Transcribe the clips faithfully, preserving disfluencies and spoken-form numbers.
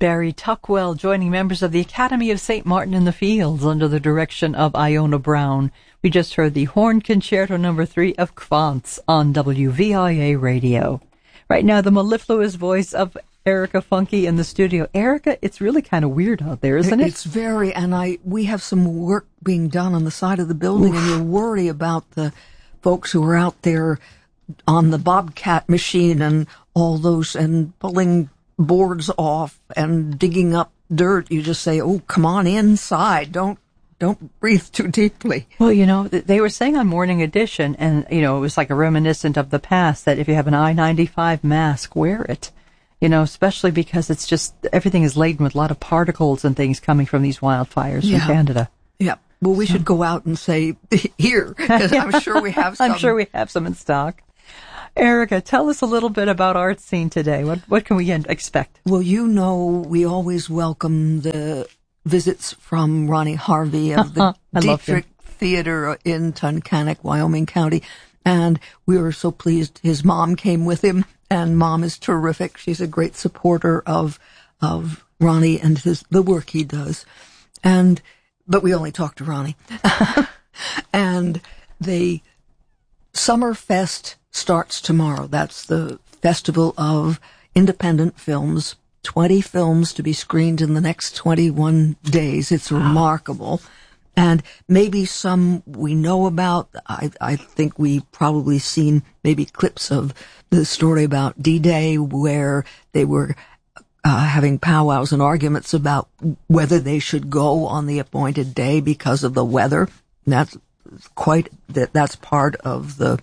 Barry Tuckwell joining members of the Academy of Saint Martin in the Fields under the direction of Iona Brown. We just heard the Horn Concerto number three of Kvantz on W V I A Radio. Right now, the mellifluous voice of Erica Funke in the studio. Erica, it's really kind of weird out there, isn't it? It's very, and I we have some work being done on the side of the building, Oof. and you worry about the folks who are out there on the Bobcat machine and all those, and pulling boards off and digging up dirt. You just say, oh, come on inside. Don't don't breathe too deeply. Well, you know, they were saying on Morning Edition, and, you know, it was like a reminiscent of the past, that if you have an I ninety-five mask, wear it. You know, especially because it's just, everything is laden with a lot of particles and things coming from these wildfires yeah. from Canada. Yeah. Well, we so. should go out and say, here, because I'm sure we have some. I'm sure we have some in stock. Erica, tell us a little bit about Art Scene today. What what can we expect? Well, you know, we always welcome the visits from Ronnie Harvey of the Dietrich Theater in Tunkhannock, Wyoming County. And we were so pleased his mom came with him, and Mom is terrific. She's a great supporter of of Ronnie and his the work he does. And but we only talked to Ronnie. And the Summerfest starts tomorrow. That's the Festival of Independent Films. twenty films to be screened in the next twenty-one days. It's remarkable. And maybe some we know about. I, I think we've probably seen maybe clips of the story about D-Day, where they were uh, having powwows and arguments about whether they should go on the appointed day because of the weather. And that's quite, that that's part of the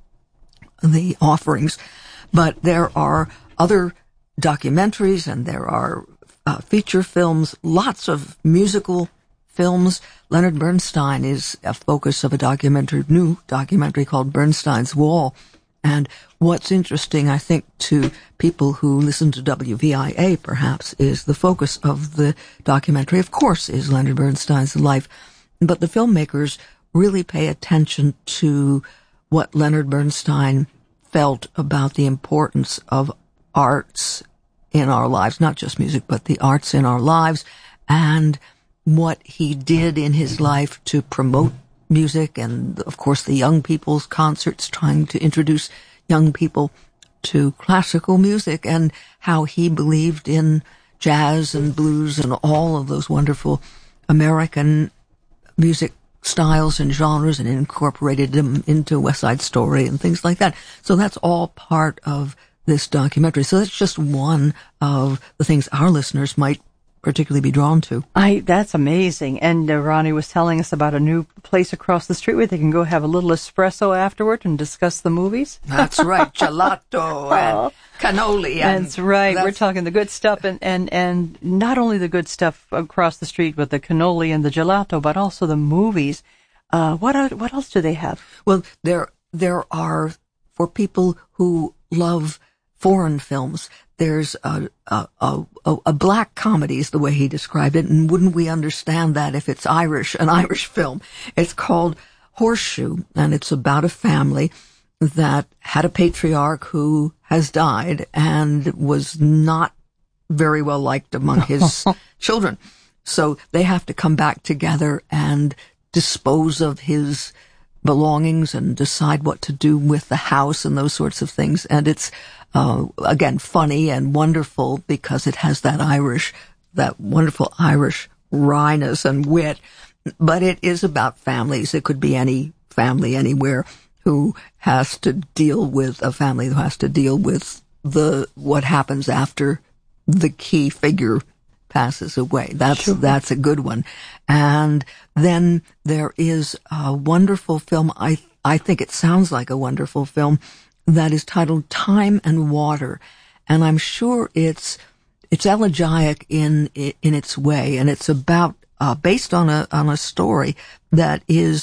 the offerings. But there are other documentaries, and there are uh, feature films, lots of musical films. Leonard Bernstein is a focus of a documentary, new documentary called Bernstein's Wall. And what's interesting, I think, to people who listen to W V I A, perhaps, is the focus of the documentary, of course, is Leonard Bernstein's life. But the filmmakers really pay attention to what Leonard Bernstein felt about the importance of arts in our lives, not just music, but the arts in our lives, and what he did in his life to promote music, and, of course, the young people's concerts, trying to introduce young people to classical music, and how he believed in jazz and blues and all of those wonderful American music styles and genres, and incorporated them into West Side Story and things like that. So that's all part of this documentary. So that's just one of the things our listeners might particularly be drawn to. I that's amazing. And uh, Ronnie was telling us about a new place across the street where they can go have a little espresso afterward and discuss the movies. That's right. Gelato and cannoli. And that's right. That's... We're talking the good stuff, and, and, and not only the good stuff across the street with the cannoli and the gelato, but also the movies. Uh, what are, what else do they have? Well, there there are, for people who love foreign films, there's a, a, a, a black comedy is the way he described it, and wouldn't we understand that if it's Irish, an Irish film? It's called Horseshoe, and it's about a family that had a patriarch who has died and was not very well liked among his children. So they have to come back together and dispose of his belongings and decide what to do with the house and those sorts of things. And it's Uh, again, funny and wonderful because it has that Irish, that wonderful Irish wryness and wit. But it is about families. It could be any family anywhere who has to deal with, a family who has to deal with the, what happens after the key figure passes away. That's, sure. that's a good one. And then there is a wonderful film. I, I think it sounds like a wonderful film that is titled Time and Water, and I'm sure it's it's elegiac in in its way, and it's about uh, based on a on a story that is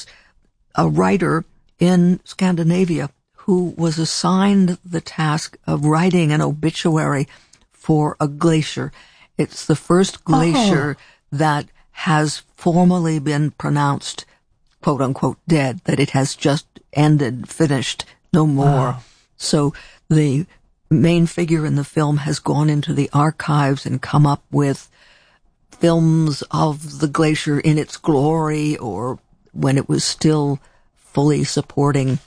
a writer in Scandinavia who was assigned the task of writing an obituary for a glacier. It's the first glacier oh. that has formally been pronounced, quote unquote, dead, that it has just ended, finished, no more. Wow. So the main figure in the film has gone into the archives and come up with films of the glacier in its glory, or when it was still fully supporting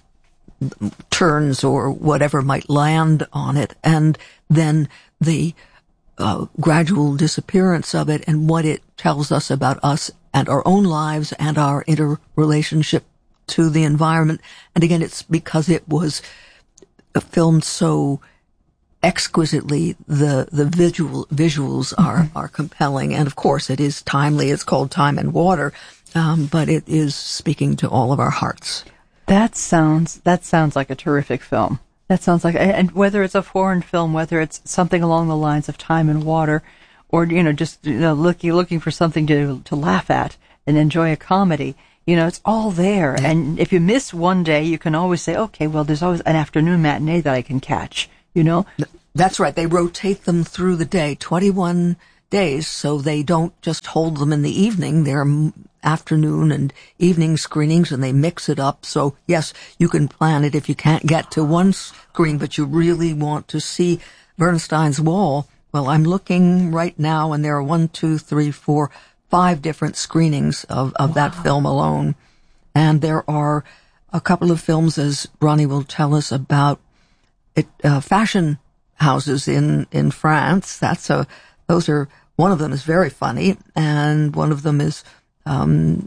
turns or whatever might land on it, and then the uh, gradual disappearance of it and what it tells us about us and our own lives and our interrelationship to the environment. And again, it's because it was filmed so exquisitely, the the visual visuals are mm-hmm. are compelling, and of course it is timely. It's called Time and Water, um, but it is speaking to all of our hearts. That sounds that sounds like a terrific film. That sounds like, and whether it's a foreign film, whether it's something along the lines of Time and Water, or you know just you know looking looking for something to to laugh at and enjoy a comedy. You know, it's all there. Yeah. And if you miss one day, you can always say, okay, well, there's always an afternoon matinee that I can catch. You know? That's right. They rotate them through the day, twenty-one days, so they don't just hold them in the evening. They're afternoon and evening screenings, and they mix it up. So, yes, you can plan it if you can't get to one screen, but you really want to see Bernstein's Wall. Well, I'm looking right now, and there are one, two, three, four, five different screenings of, of wow. that film alone. And there are a couple of films, as Ronnie will tell us, about It, uh, fashion houses in, in France. That's a, those are, one of them is very funny, and one of them is, um,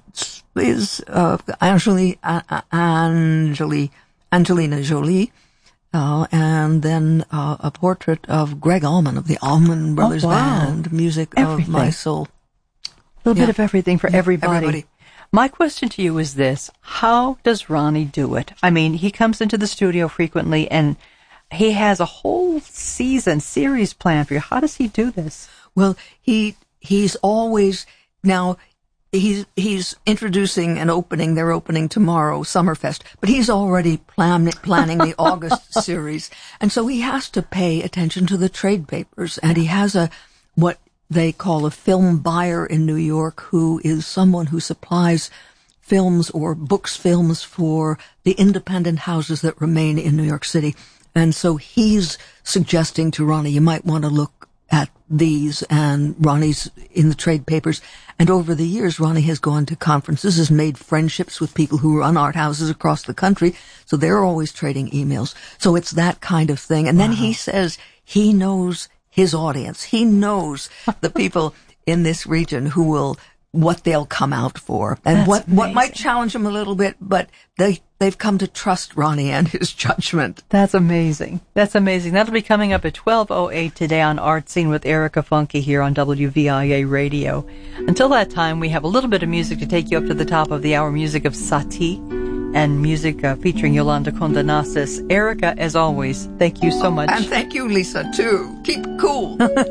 is, uh, Angeli, uh, Angeli, Angelina Jolie, uh, and then, uh, a portrait of Greg Allman of the Allman Brothers oh, wow. Band, Music everything. of My Soul. A little yeah. bit of everything for yeah, everybody. everybody. My question to you is this: how does Ronnie do it? I mean, he comes into the studio frequently, and he has a whole season series planned for you. How does he do this? Well, he he's always now he's he's introducing and opening. They're opening tomorrow, Summerfest, but he's already plan, planning the August series, and so he has to pay attention to the trade papers. And he has a what they call a film buyer in New York, who is someone who supplies films or books films for the independent houses that remain in New York City. And so he's suggesting to Ronnie, you might want to look at these, and Ronnie's in the trade papers. And over the years, Ronnie has gone to conferences, has made friendships with people who run art houses across the country, so they're always trading emails. So it's that kind of thing. And wow. then he says he knows his audience. He knows the people in this region who will, what they'll come out for, and That's what, amazing. what might challenge them a little bit, but they, they've come to trust Ronnie and his judgment. That's amazing. That's amazing. That'll be coming up at twelve oh eight today on Art Scene with Erica Funke here on W V I A Radio. Until that time, we have a little bit of music to take you up to the top of the hour, music of Satie and music uh, featuring Yolanda Condenasis. Erica, as always, thank you so much. And thank you, Lisa, too. Keep cool.